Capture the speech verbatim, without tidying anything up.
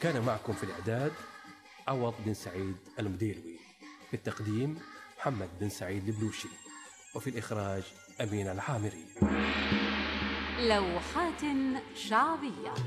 كان معكم في الإعداد عوض بن سعيد المديلوي، في التقديم محمد بن سعيد البلوشي، وفي الإخراج أمين العامري. لوحات شعبية.